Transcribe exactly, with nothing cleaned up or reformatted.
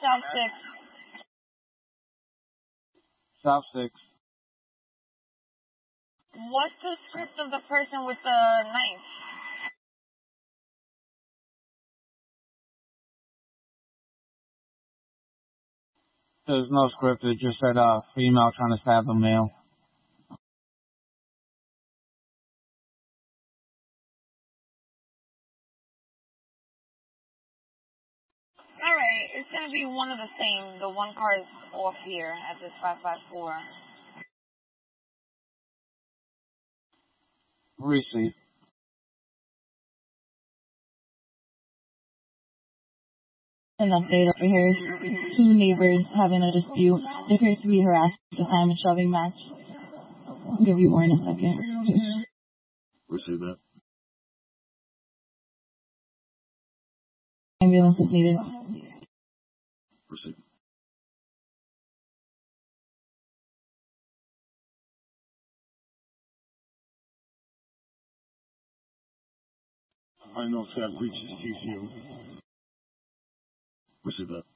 South six. South six. What's the script of the person with the knife? There's no script. It just said uh, female trying to stab a male. Alright, it's gonna be one of the same. The one car is off here at this five five four. Receive. An update over here. Two neighbors having a dispute. They appear to be harassed at the time and shoving match. I'll give you more in a second. Receive that. Ambulance is needed. Receive. I know Sam reaches T C U. Receive that.